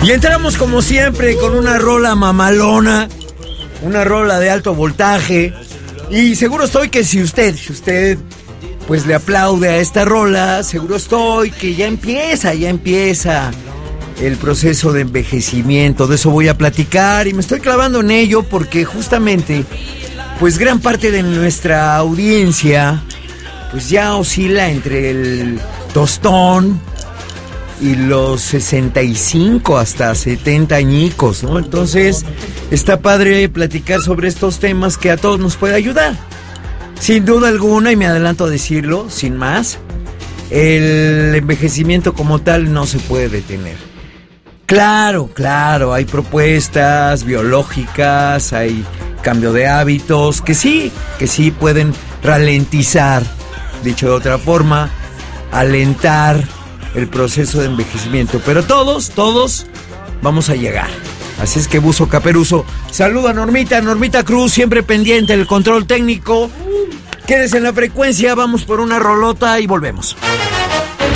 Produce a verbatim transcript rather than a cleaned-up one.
Y entramos como siempre con una rola mamalona, una rola de alto voltaje. Y seguro estoy que si usted, si usted pues le aplaude a esta rola, seguro estoy que ya empieza, ya empieza el proceso de envejecimiento. De eso voy a platicar y me estoy clavando en ello porque justamente pues gran parte de nuestra audiencia pues ya oscila entre el tostón y los sesenta y cinco hasta setenta añicos, ¿no? Entonces, está padre platicar sobre estos temas que a todos nos puede ayudar. Sin duda alguna, y me adelanto a decirlo, sin más, el envejecimiento como tal no se puede detener. Claro, claro, hay propuestas biológicas, hay cambio de hábitos, que sí, que sí pueden ralentizar, dicho de otra forma, alentar el proceso de envejecimiento, pero todos, todos vamos a llegar. Así es que buzo caperuso, saluda a Normita, Normita Cruz, siempre pendiente del control técnico. Quédese en la frecuencia, vamos por una rolota y volvemos.